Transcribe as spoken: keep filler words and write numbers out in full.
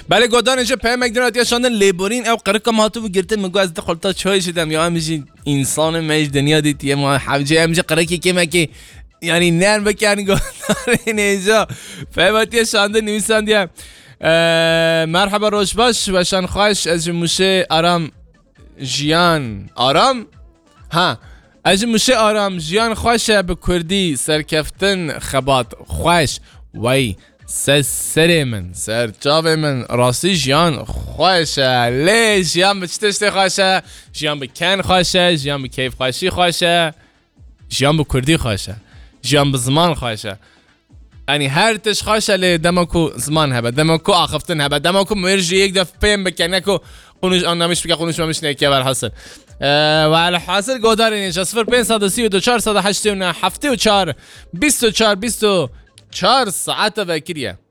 بله گودان اینجا پیام مگدنات یا شاندن لیبورین او قرقم هاتو بگرتن مگو از دخلتا چای شدم یا همجی انسان میش دنیا دیتی ما حوجه همجا قرقی که مکی یعنی نرم بکنی گودان اینجا پیامات یا شاندن نویسان دیم مرحبا روش باش و شان خواهش از موشه آرام جیان آرام ها از موشه آرام جیان خواهشه به کردی سرکفتن خبات خواهش وی سر سر من سر جاوه من راستی جیان خواهشه لی جیان به چطشتی خواهشه جیان به کن خواهشه جیان به کیف خواهشی خواهشه جیان به کردی خواهشه جیان به زمان خواهشه یعنی هر تش خواهشه لی دمکو زمان هبه دمکو آخفتن هبه دمکو مرجی یک دفع پیم بکنه که قنوش آن نمیش بگه قنوش ممیش نیکه بر حاصل و على حاصل گودار اینجا صفر پنج صد و سی و دو چهار صد و هشت و نه هفته و چهار بیست و چهار بیست و چهار ساعت و کریه